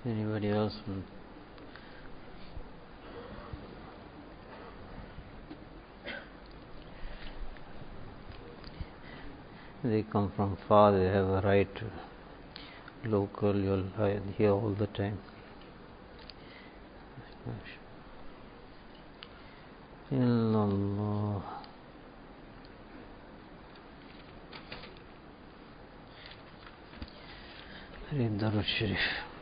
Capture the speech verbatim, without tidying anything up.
Anybody else? They come from far, they have a right. Local, you'll hear all the time. Illallah. Read Darud Sharif.